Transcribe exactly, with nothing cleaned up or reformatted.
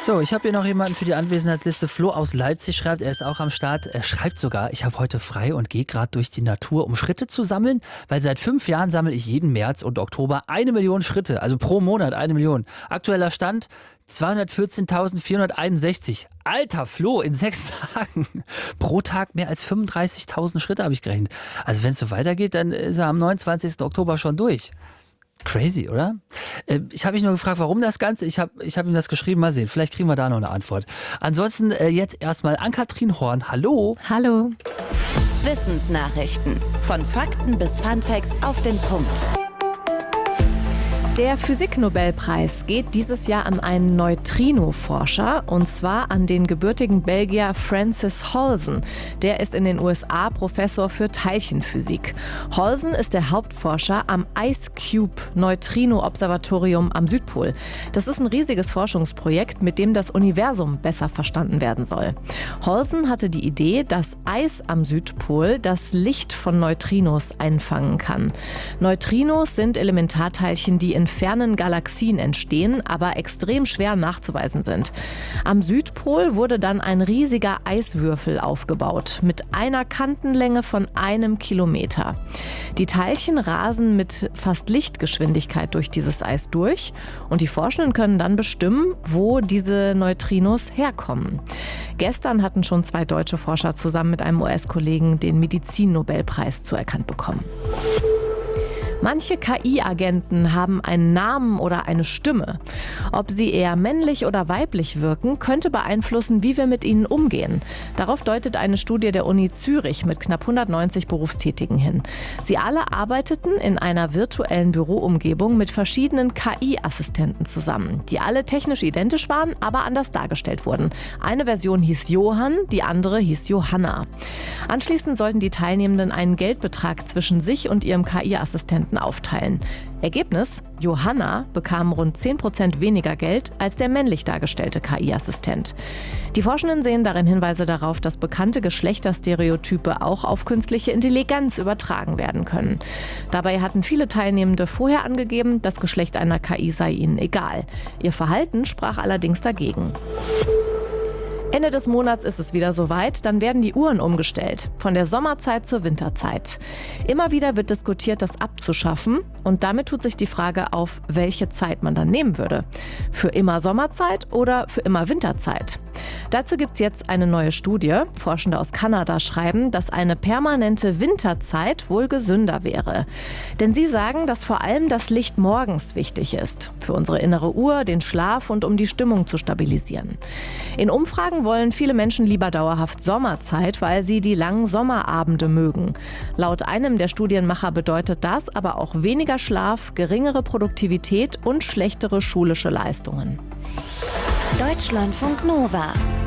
So, ich habe hier noch jemanden für die Anwesenheitsliste. Flo aus Leipzig schreibt, er ist auch am Start. Er schreibt sogar, ich habe heute frei und gehe gerade durch die Natur, um Schritte zu sammeln, weil seit fünf Jahren sammle ich jeden März und Oktober eine Million Schritte, also pro Monat eine Million. Aktueller Stand zweihundertvierzehntausendvierhunderteinundsechzig. Alter Flo, in sechs Tagen. Pro Tag mehr als fünfunddreißigtausend Schritte habe ich gerechnet. Also wenn es so weitergeht, dann ist er am neunundzwanzigsten Oktober schon durch. Crazy, oder? Äh, ich habe mich nur gefragt, warum das Ganze? Ich habe ich hab ihm das geschrieben, mal sehen. Vielleicht kriegen wir da noch eine Antwort. Ansonsten äh, jetzt erstmal Ann-Kathrin Horn. Hallo. Hallo. Wissensnachrichten. Von Fakten bis Funfacts auf den Punkt. Der Physiknobelpreis geht dieses Jahr an einen Neutrino-Forscher, und zwar an den gebürtigen Belgier Francis Holzen. Der ist in den U S A Professor für Teilchenphysik. Holzen ist der Hauptforscher am Ice Cube Neutrino-Observatorium am Südpol. Das ist ein riesiges Forschungsprojekt, mit dem das Universum besser verstanden werden soll. Holzen hatte die Idee, dass Eis am Südpol das Licht von Neutrinos einfangen kann. Neutrinos sind Elementarteilchen, die in fernen Galaxien entstehen, aber extrem schwer nachzuweisen sind. Am Südpol wurde dann ein riesiger Eiswürfel aufgebaut, mit einer Kantenlänge von einem Kilometer. Die Teilchen rasen mit fast Lichtgeschwindigkeit durch dieses Eis durch, und die Forschenden können dann bestimmen, wo diese Neutrinos herkommen. Gestern hatten schon zwei deutsche Forscher zusammen mit einem U S-Kollegen den Medizin-Nobelpreis zuerkannt bekommen. Manche K I-Agenten haben einen Namen oder eine Stimme. Ob sie eher männlich oder weiblich wirken, könnte beeinflussen, wie wir mit ihnen umgehen. Darauf deutet eine Studie der Uni Zürich mit knapp hundertneunzig Berufstätigen hin. Sie alle arbeiteten in einer virtuellen Büroumgebung mit verschiedenen K I-Assistenten zusammen, die alle technisch identisch waren, aber anders dargestellt wurden. Eine Version hieß Johann, die andere hieß Johanna. Anschließend sollten die Teilnehmenden einen Geldbetrag zwischen sich und ihrem K I-Assistenten aufteilen. Ergebnis: Johanna bekam rund zehn Prozent weniger Geld als der männlich dargestellte K I-Assistent. Die Forschenden sehen darin Hinweise darauf, dass bekannte Geschlechterstereotype auch auf künstliche Intelligenz übertragen werden können. Dabei hatten viele Teilnehmende vorher angegeben, das Geschlecht einer K I sei ihnen egal. Ihr Verhalten sprach allerdings dagegen. Ende des Monats ist es wieder soweit, dann werden die Uhren umgestellt, von der Sommerzeit zur Winterzeit. Immer wieder wird diskutiert, das abzuschaffen, und damit tut sich die Frage auf, welche Zeit man dann nehmen würde. Für immer Sommerzeit oder für immer Winterzeit? Dazu gibt es jetzt eine neue Studie. Forschende aus Kanada schreiben, dass eine permanente Winterzeit wohl gesünder wäre. Denn sie sagen, dass vor allem das Licht morgens wichtig ist. Für unsere innere Uhr, den Schlaf und um die Stimmung zu stabilisieren. In Umfragen wollen viele Menschen lieber dauerhaft Sommerzeit, weil sie die langen Sommerabende mögen. Laut einem der Studienmacher bedeutet das aber auch weniger Schlaf, geringere Produktivität und schlechtere schulische Leistungen. Deutschlandfunk Nova.